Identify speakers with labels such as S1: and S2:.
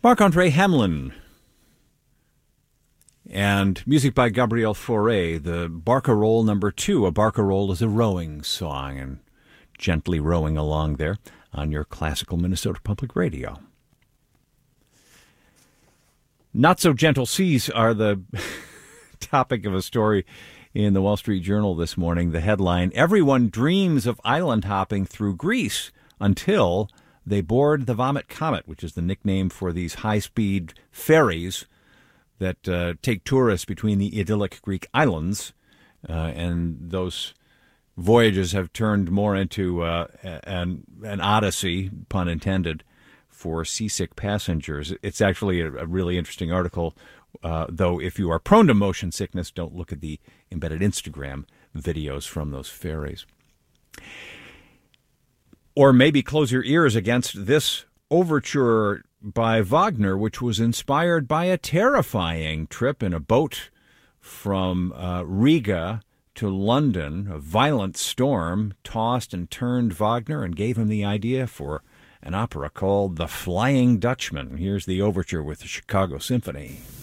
S1: Marc-André Hamelin and music by Gabriel Fauré, the Barcarolle No. 2. A barcarolle is a rowing song, and gently rowing along there on your classical Minnesota Public Radio. Not so gentle seas are the topic of a story in the Wall Street Journal this morning. The headline, "Everyone dreams of island hopping through Greece until they board the Vomit Comet," which is the nickname for these high-speed ferries that take tourists between the idyllic Greek islands. And those voyages have turned more into an odyssey, pun intended, for seasick passengers. It's actually a really interesting article, though if you are prone to motion sickness, don't look at the embedded Instagram videos from those ferries. Or maybe close your ears against this overture by Wagner, which was inspired by a terrifying trip in a boat from Riga to London. A violent storm tossed and turned Wagner and gave him the idea for an opera called The Flying Dutchman. Here's the overture with the Chicago Symphony.